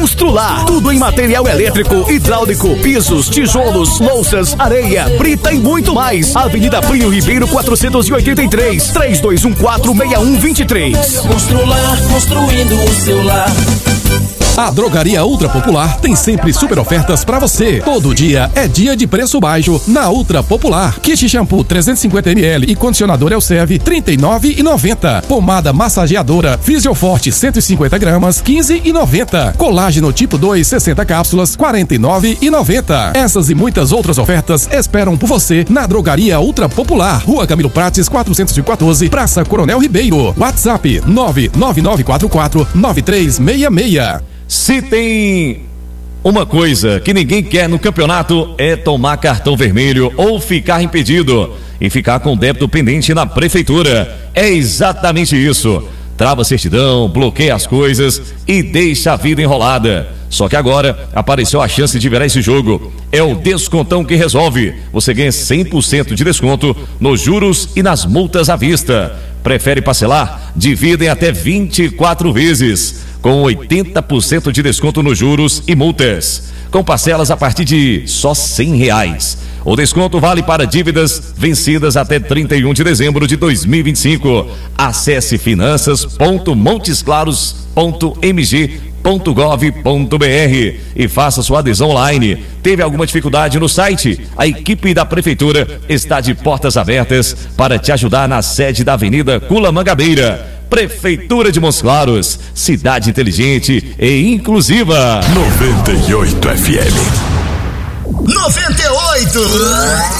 Constrular. Tudo em material elétrico, hidráulico, pisos, tijolos, louças, areia, brita e muito mais. Avenida Plínio Ribeiro 483, 3214-6123. Constrular, construindo o seu lar. A Drogaria Ultra Popular tem sempre super ofertas pra você. Todo dia é dia de preço baixo na Ultra Popular. Kit shampoo 350ml e condicionador Elsev R$ 39,90. Pomada massageadora Fisioforte 150 gramas R$ 15,90. Colágeno tipo 2 60 cápsulas R$ 49,90. Essas e muitas outras ofertas esperam por você na Drogaria Ultra Popular. Rua Camilo Prates 414, Praça Coronel Ribeiro. WhatsApp 99944-9366. Se tem uma coisa que ninguém quer no campeonato é tomar cartão vermelho ou ficar impedido e ficar com débito pendente na prefeitura. É exatamente isso. Trava a certidão, bloqueia as coisas e deixa a vida enrolada. Só que agora apareceu a chance de virar esse jogo. É o Descontão que resolve. Você ganha 100% de desconto nos juros e nas multas à vista. Prefere parcelar? Divida em até 24 vezes. Com 80% de desconto nos juros e multas, com parcelas a partir de só R$100. O desconto vale para dívidas vencidas até 31 de dezembro de 2025. Acesse finanças.montesclaros.mg.gov.br e faça sua adesão online. Teve alguma dificuldade no site? A equipe da prefeitura está de portas abertas para te ajudar na sede da Avenida Culamangabeira. Prefeitura de Montes Claros, cidade inteligente e inclusiva. 98 FM. 98!